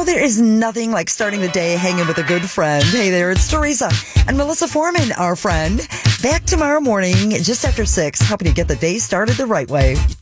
there is nothing like starting the day hanging with a good friend. Hey there, it's Teresa and Melissa Foreman, our friend. Back tomorrow morning, just after 6, helping you get the day started the right way.